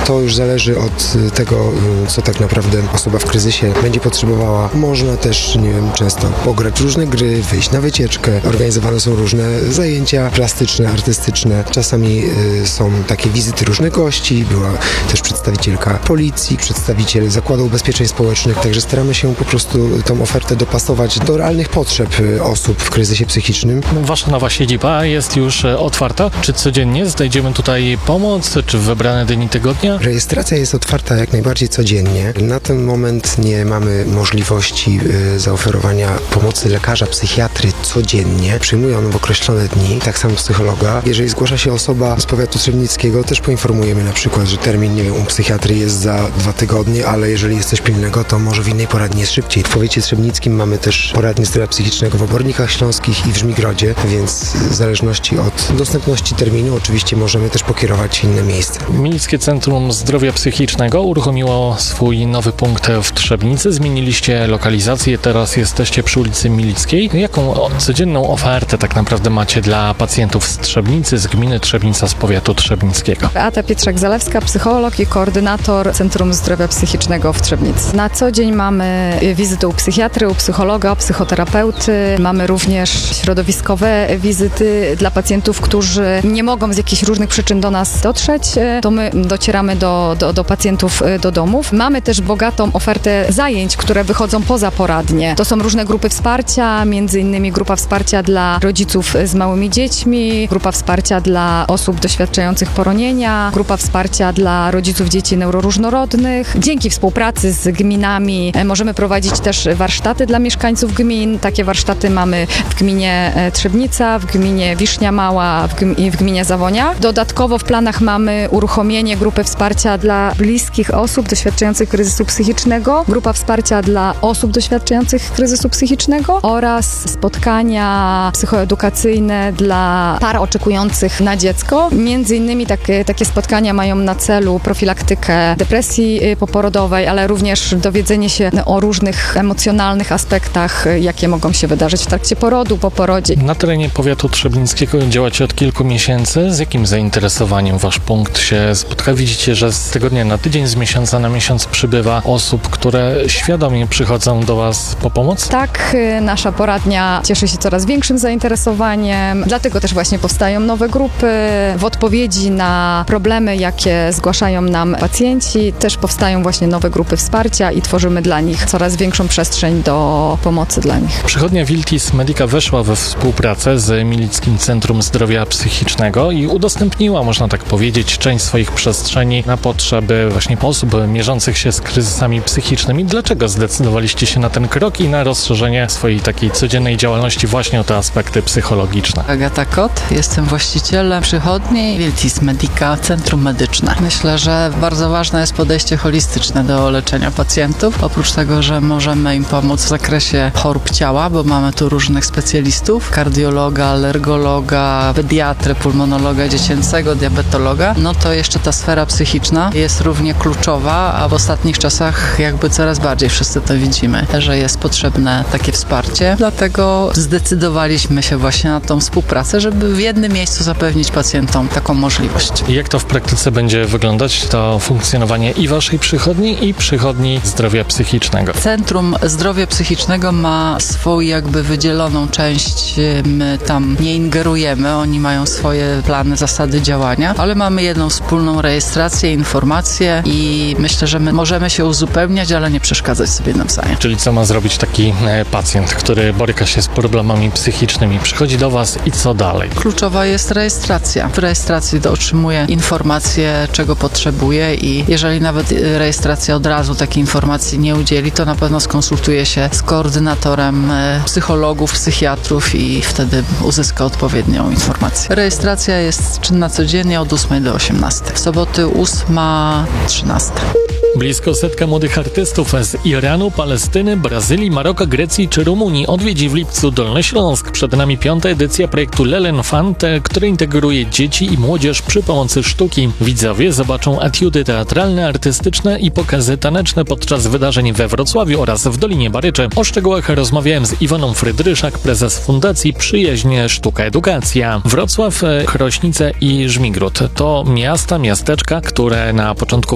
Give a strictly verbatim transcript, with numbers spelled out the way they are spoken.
To już zależy od tego, co tak naprawdę osoba w kryzysie będzie potrzebowała. Można też, nie wiem, często pograć różne gry, wyjść na wycieczkę. Organizowane są różne zajęcia plastyczne, artystyczne. Czasami y, są takie wizyty różnych gości. Była też przedstawicielka policji, przedstawiciel Zakładu Ubezpieczeń Społecznych. Także staramy się po prostu tą ofertę dopasować do realnych potrzeb osób w kryzysie psychicznym. Wasza nowa siedziba jest już otwarta? Czy codziennie znajdziemy tutaj pomoc, czy w wybrane dni tygodnia? Rejestracja jest otwarta jak najbardziej codziennie. Na ten moment nie mamy możliwości y, zaoferowania pomocy lekarza, psychiatry codziennie. Przyjmują on w określone dni, tak samo psychologa. Jeżeli zgłasza się osoba z powiatu trzebnickiego, też poinformujemy na przykład, że termin, nie wiem, u psychiatry jest za dwa tygodnie, ale jeżeli jest coś pilnego, to może w innej poradni jest szybciej. W powiecie trzebnickim mamy też poradnię zdrowia psychicznego w Obornikach Śląskich i w Żmigrodzie, więc w zależności od dostępności terminu oczywiście możemy też pokierować w inne miejsce. Milickie Centrum Zdrowia Psychicznego uruchomiło swój nowy punkt w Trzebnicy. Zmieniliście lokalizację, teraz jesteście przy ulicy Milickiej. Jaką codzienną ofertę tak naprawdę macie dla pacjentów z Trzebnicy, z gminy Trzebnica, z powiatu trzebnickiego? Beata Pietrzak-Zalewska, psycholog i koordynator Centrum Zdrowia Psychicznego w Trzebnicy. Na co dzień mamy wizyty u psychiatry, u psychologa, psychoterapeuty. Mamy również środowiskowe wizyty dla pacjentów, którzy nie mogą z jakichś różnych przyczyn do nas dotrzeć. To my docieramy do, do, do pacjentów do domów. Mamy też bogatą ofertę zajęć, które wychodzą poza poradnie. To są różne grupy wsparcia, między innymi grupa wsparcia dla rodziców z małymi dziećmi, grupa wsparcia dla osób doświadczających poronienia, grupa wsparcia dla rodziców dzieci neuroróżnorodnych. Dzięki współpracy z gminami możemy prowadzić też warsztaty dla mieszkańców gmin. Takie warsztaty mamy w gminie Trzebnica, w gminie Wisznia Mała w gm- i w gminie Zawonia. Dodatkowo w planach mamy uruchomienie grupy wsparcia dla bliskich osób doświadczających kryzysu psychicznego, grupa wsparcia dla osób doświadczających kryzysu psychicznego oraz spotkania psychoedukacyjne dla par oczekujących na dziecko. Między innymi takie, takie spotkania mają na celu profilaktykę depresji poporodowej, ale również dowiedzenie się o różnych emocjonalnych aspektach, jakie mogą się wydarzyć w trakcie porodu, po porodzie. Na terenie powiatu trzebnickiego działacie od kilku miesięcy. Z jakim zainteresowaniem wasz punkt się spotka? Widzicie, że z tygodnia na tydzień, z miesiąca na miesiąc przybywa osób, które świadomie przychodzą do was po pomoc? Tak, nasza poradnia cieszy się coraz większym zainteresowaniem, dlatego też właśnie powstają nowe grupy. W odpowiedzi na problemy, jakie zgłaszają nam pacjenci, też powstają właśnie nowe grupy wsparcia i tworzymy dla nich coraz większą przestrzeń do pomocy dla nich. Przychodnia Wiltis Medica weszła we współpracę z Milickim Centrum Zdrowia Psychicznego i udostępniła, można tak powiedzieć, część swoich przestrzeni na potrzeby właśnie osób mierzących się z kryzysami psychicznymi. Dlaczego zdecydowaliście się na ten krok i na rozszerzenie swojej takiej codziennej działalności właśnie o te aspekty psychologiczne? Agata Kot, jestem właścicielem przychodni Wiltis Medica Centrum Medyczne. Myślę, że bardzo ważne jest podejście holistyczne do leczenia pacjentów. Oprócz tego, że możemy im pomóc w zakresie chorób ciała, bo mamy tu różnych specjalistów, kardiologa, alergologa, pediatrę, pulmonologa dziecięcego, diabetologa, no to jeszcze ta sfera psychiczna jest równie kluczowa, a w ostatnich czasach jakby coraz bardziej wszyscy to widzimy, że jest potrzebne takie wsparcie. Dlatego zdecydowaliśmy się właśnie na tą współpracę, żeby w jednym miejscu zapewnić pacjentom taką możliwość. I jak to w praktyce będzie wyglądać, to funkcjonowanie i waszej przychodni, i przychodni zdrowia psychicznego? Centrum Zdrowia Psychicznego ma swą jakby wydzieloną część, my tam nie ingerujemy, oni mają swoje plany, zasady działania, ale mamy jedną wspólną rejestrację, informacje i myślę, że my możemy się uzupełniać, ale nie przeszkadzać sobie nawzajem. Czyli co ma zrobić taki e, pacjent, który boryka się z problemami psychicznymi, przychodzi do was i co dalej? Kluczowa jest rejestracja. W rejestracji to otrzymuje informacje, czego potrzebuje i jeżeli nawet rejestracja od razu takiej informacji nie udzieli, to na pewno skonsultuje się z koordynatorem psychologów, psychiatrów i wtedy uzyska odpowiednią informację. Rejestracja jest czynna codziennie od ósmej do osiemnastej. W soboty ósma, trzynasta. Blisko setka młodych artystów z Iranu, Palestyny, Brazylii, Maroka, Grecji czy Rumunii odwiedzi w lipcu Dolny Śląsk. Przed nami piąta edycja projektu L'Enfant, który integruje dzieci i młodzież przy pomocy sztuki. Widzowie zobaczą etiudy teatralne, artystyczne i pokazy taneczne podczas wydarzeń we Wrocławiu oraz w Dolinie Baryczy. O szczegółach rozmawiałem z Iwoną Frydryszak, prezes Fundacji Przyjaźnie Sztuka Edukacja. Wrocław, Chrośnice i Żmigród to miasta, miasteczka, które na początku